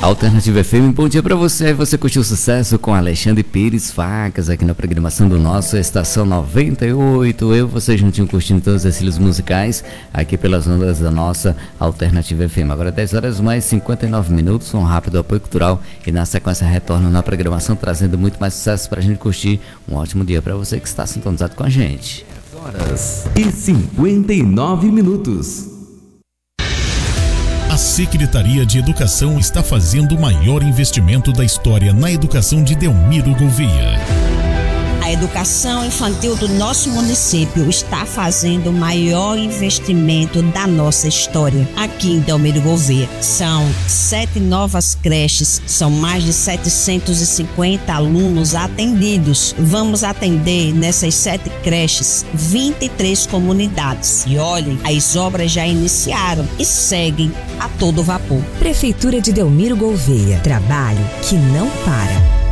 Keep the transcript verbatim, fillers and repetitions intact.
Alternativa F M, bom dia pra você. Você curtiu o sucesso com Alexandre Pires Facas aqui na programação do nosso Estação noventa e oito. Eu e você juntinho curtindo todos os estilos musicais aqui pelas ondas da nossa Alternativa F M. Agora dez horas mais cinquenta e nove minutos, um rápido apoio cultural e na sequência retorno na programação trazendo muito mais sucesso pra gente curtir. Um ótimo dia pra você que está sintonizado com a gente. dez horas e cinquenta e nove minutos. A Secretaria de Educação está fazendo o maior investimento da história na educação de Delmiro Gouveia. A educação infantil do nosso município está fazendo o maior investimento da nossa história aqui em Delmiro Gouveia. São sete novas creches, são mais de setecentos e cinquenta alunos atendidos. Vamos atender nessas sete creches vinte e três comunidades. E olhem, as obras já iniciaram e seguem a todo vapor. Prefeitura de Delmiro Gouveia, trabalho que não para.